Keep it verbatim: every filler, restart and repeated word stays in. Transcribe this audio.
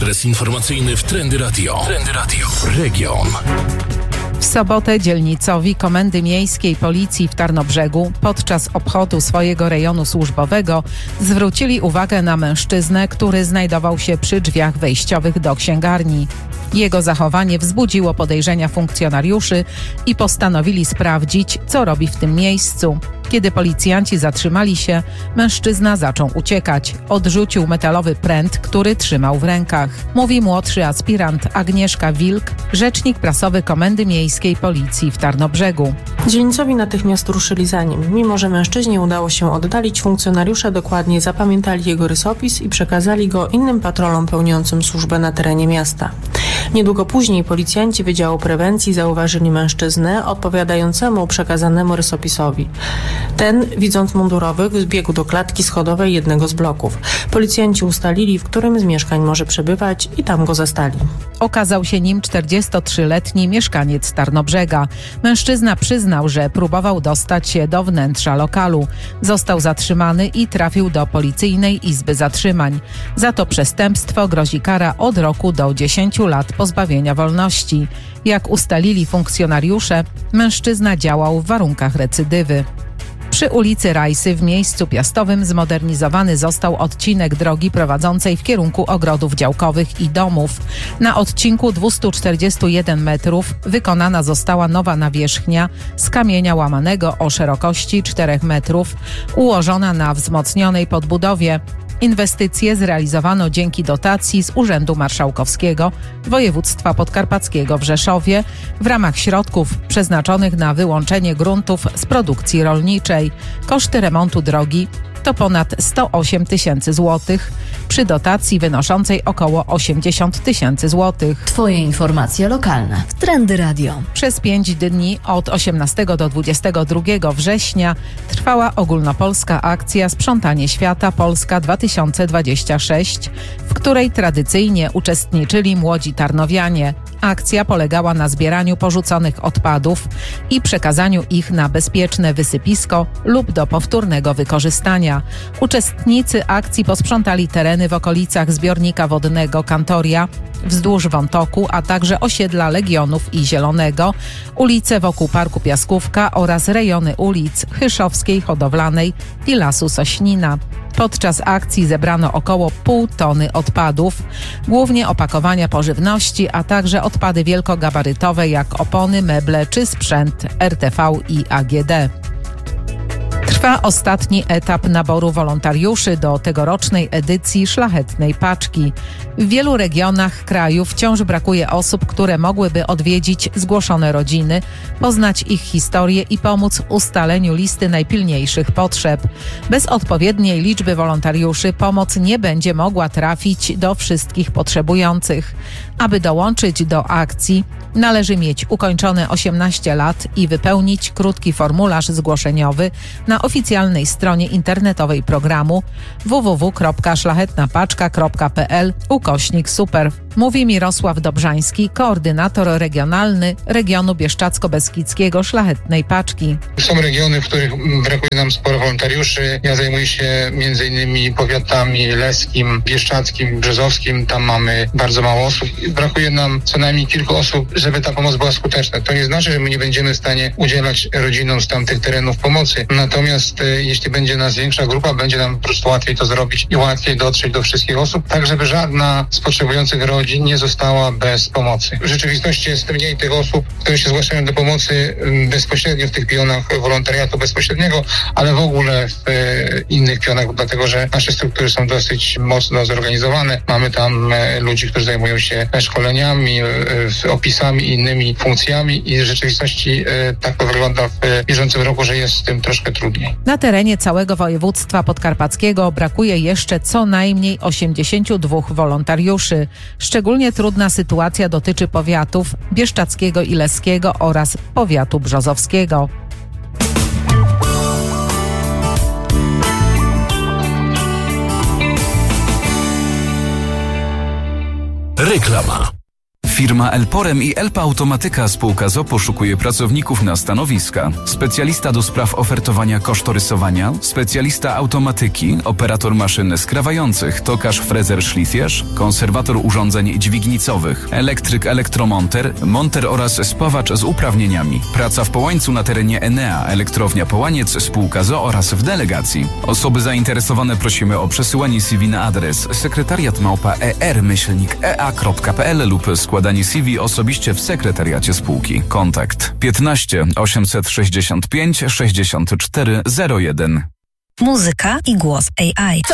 Ekspres informacyjny w Trendy Radio. Trendy Radio. Region. W sobotę dzielnicowi Komendy Miejskiej Policji w Tarnobrzegu podczas obchodu swojego rejonu służbowego zwrócili uwagę na mężczyznę, który znajdował się przy drzwiach wejściowych do księgarni. Jego zachowanie wzbudziło podejrzenia funkcjonariuszy i postanowili sprawdzić, co robi w tym miejscu. Kiedy policjanci zatrzymali się, mężczyzna zaczął uciekać. Odrzucił metalowy pręt, który trzymał w rękach. Mówi młodszy aspirant Agnieszka Wilk, rzecznik prasowy Komendy Miejskiej Policji w Tarnobrzegu. Dzielnicowi natychmiast ruszyli za nim. Mimo że mężczyźnie udało się oddalić, funkcjonariusze dokładnie zapamiętali jego rysopis i przekazali go innym patrolom pełniącym służbę na terenie miasta. Niedługo później policjanci Wydziału Prewencji zauważyli mężczyznę odpowiadającemu przekazanemu rysopisowi. Ten, widząc mundurowych, zbiegł do klatki schodowej jednego z bloków. Policjanci ustalili, w którym z mieszkań może przebywać i tam go zastali. Okazał się nim czterdziestotrzyletni mieszkaniec Tarnobrzega. Mężczyzna przyznał, że próbował dostać się do wnętrza lokalu. Został zatrzymany i trafił do policyjnej izby zatrzymań. Za to przestępstwo grozi kara od roku do dziesięciu lat pozbawienia wolności. Jak ustalili funkcjonariusze, mężczyzna działał w warunkach recydywy. Przy ulicy Rajsy w miejscu Piastowym zmodernizowany został odcinek drogi prowadzącej w kierunku ogrodów działkowych i domów. Na odcinku dwieście czterdzieści jeden metrów wykonana została nowa nawierzchnia z kamienia łamanego o szerokości czterech metrów, ułożona na wzmocnionej podbudowie. Inwestycje zrealizowano dzięki dotacji z Urzędu Marszałkowskiego Województwa Podkarpackiego w Rzeszowie w ramach środków przeznaczonych na wyłączenie gruntów z produkcji rolniczej. Koszty remontu drogi to ponad sto osiem tysięcy złotych, przy dotacji wynoszącej około osiemdziesiąt tysięcy złotych. Twoje informacje lokalne w Trendy Radio. Przez pięć dni od osiemnastego do dwudziestego drugiego września trwała ogólnopolska akcja Sprzątanie Świata Polska dwa tysiące dwadzieścia sześć, w której tradycyjnie uczestniczyli młodzi tarnowianie. Akcja polegała na zbieraniu porzuconych odpadów i przekazaniu ich na bezpieczne wysypisko lub do powtórnego wykorzystania. Uczestnicy akcji posprzątali tereny w okolicach zbiornika wodnego Kantoria, wzdłuż Wątoku, a także osiedla Legionów i Zielonego, ulice wokół Parku Piaskówka oraz rejony ulic Chyszowskiej, Hodowlanej i Lasu Sośnina. Podczas akcji zebrano około pół tony odpadów, głównie opakowania pożywności, a także odpady wielkogabarytowe jak opony, meble czy sprzęt R T V i A G D. Trwa ostatni etap naboru wolontariuszy do tegorocznej edycji Szlachetnej Paczki. W wielu regionach kraju wciąż brakuje osób, które mogłyby odwiedzić zgłoszone rodziny, poznać ich historię i pomóc w ustaleniu listy najpilniejszych potrzeb. Bez odpowiedniej liczby wolontariuszy pomoc nie będzie mogła trafić do wszystkich potrzebujących. Aby dołączyć do akcji, należy mieć ukończone osiemnaście lat i wypełnić krótki formularz zgłoszeniowy na oficjalnej stronie internetowej programu w w w kropka szlachetna paczka kropka p l ukośnik super. Mówi Mirosław Dobrzański, koordynator regionalny regionu Bieszczadzko-Beskidzkiego Szlachetnej Paczki. Są regiony, w których brakuje nam sporo wolontariuszy. Ja zajmuję się między innymi powiatami leskim, bieszczadzkim, brzozowskim. Tam mamy bardzo mało osób. Brakuje nam co najmniej kilku osób, żeby ta pomoc była skuteczna. To nie znaczy, że my nie będziemy w stanie udzielać rodzinom z tamtych terenów pomocy. Natomiast e, jeśli będzie nas większa grupa, będzie nam po prostu łatwiej to zrobić i łatwiej dotrzeć do wszystkich osób, tak żeby żadna z potrzebujących rodzin nie została bez pomocy. W rzeczywistości jest mniej tych osób, które się zgłaszają do pomocy bezpośrednio w tych pionach wolontariatu bezpośredniego, ale w ogóle w e, innych pionach, dlatego że nasze struktury są dosyć mocno zorganizowane. Mamy tam e, ludzi, którzy zajmują się szkoleniami, e, opisami i innymi funkcjami i w rzeczywistości e, tak to wygląda w e, bieżącym roku, że jest z tym troszkę trudniej. Na terenie całego województwa podkarpackiego brakuje jeszcze co najmniej osiemdziesięciu dwóch wolontariuszy. Szczególnie trudna sytuacja dotyczy powiatów bieszczadzkiego i leskiego oraz powiatu brzozowskiego. Reklama. Firma Elporem i Elpa Automatyka spółka z o o poszukuje pracowników na stanowiska. Specjalista do spraw ofertowania kosztorysowania, specjalista automatyki, operator maszyn skrawających, tokarz, frezer, szlifierz, konserwator urządzeń dźwignicowych, elektryk, elektromonter, monter oraz spawacz z uprawnieniami. Praca w Połańcu na terenie Enea, elektrownia Połaniec, spółka z o o oraz w delegacji. Osoby zainteresowane prosimy o przesyłanie C V na adres sekretariat małpa er myślnik e a kropka p l lub składanie C V osobiście w sekretariacie spółki. Kontakt piętnaście osiemset sześćdziesiąt pięć sześćdziesiąt cztery zero jeden. Muzyka i głos A I.